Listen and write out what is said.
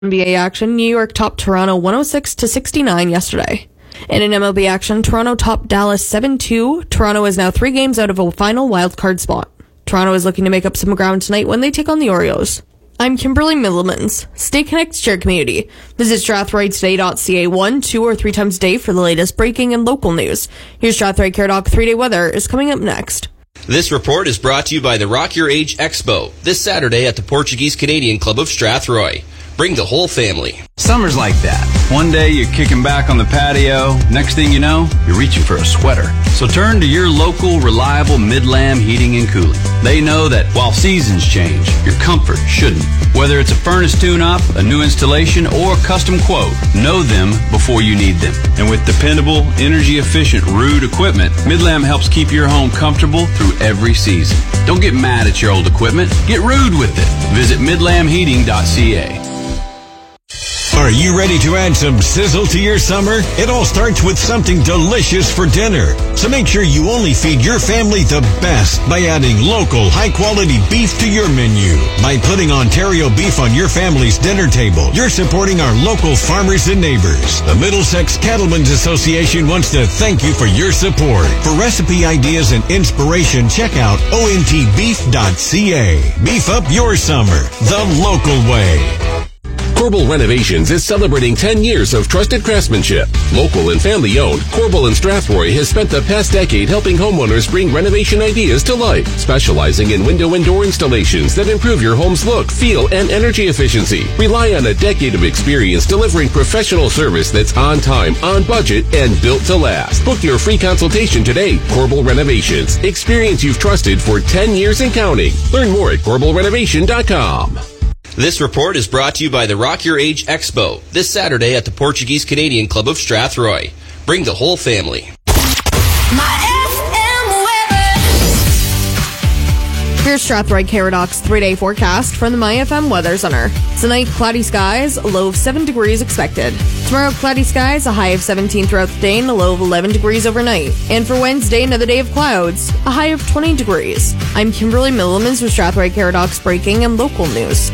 NBA action, New York topped Toronto 106-69 yesterday. In an MLB action, Toronto topped Dallas 7-2. Toronto is now 3 games out of a final wildcard spot. Toronto is looking to make up some ground tonight when they take on the Orioles. I'm Kimberly Middlemans. Stay connected to your community. Visit StrathroyToday.ca 1, 2, or 3 times a day for the latest breaking and local news. Here's Strathroy Caradoc 3-day weather is coming up next. This report is brought to you by the Rock Your Age Expo, this Saturday at the Portuguese Canadian Club of Strathroy. Bring the whole family. Summer's like that. One day you're kicking back on the patio. Next thing you know, you're reaching for a sweater. So turn to your local, reliable Midlam Heating and Cooling. They know that while seasons change, your comfort shouldn't. Whether it's a furnace tune-up, a new installation, or a custom quote, know them before you need them. And with dependable, energy-efficient Ruud equipment, Midlam helps keep your home comfortable through every season. Don't get mad at your old equipment. Get Ruud with it. Visit midlamheating.ca. Are you ready to add some sizzle to your summer? It all starts with something delicious for dinner. So make sure you only feed your family the best by adding local, high-quality beef to your menu. By putting Ontario beef on your family's dinner table, you're supporting our local farmers and neighbors. The Middlesex Cattlemen's Association wants to thank you for your support. For recipe ideas and inspiration, check out ontbeef.ca. Beef up your summer the local way. Corbel Renovations is celebrating 10 years of trusted craftsmanship. Local and family-owned, Corbel in Strathroy has spent the past decade helping homeowners bring renovation ideas to life, specializing in window and door installations that improve your home's look, feel, and energy efficiency. Rely on a decade of experience delivering professional service that's on time, on budget, and built to last. Book your free consultation today. Corbel Renovations. Experience you've trusted for 10 years and counting. Learn more at corbelrenovation.com. This report is brought to you by the Rock Your Age Expo, this Saturday at the Portuguese Canadian Club of Strathroy. Bring the whole family. Here's Strathroy Caradoc's 3-day forecast from the MyFM Weather Center. Tonight, cloudy skies, a low of 7 degrees expected. Tomorrow, cloudy skies, a high of 17 throughout the day and a low of 11 degrees overnight. And for Wednesday, another day of clouds, a high of 20 degrees. I'm Kimberly Millemans with Strathroy Caradoc's breaking and local news.